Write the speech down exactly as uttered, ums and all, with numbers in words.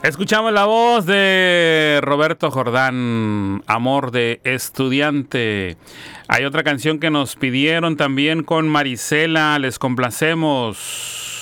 Escuchamos la voz de Roberto Jordán, Amor de Estudiante. Hay otra canción que nos pidieron también con Marisela, les complacemos.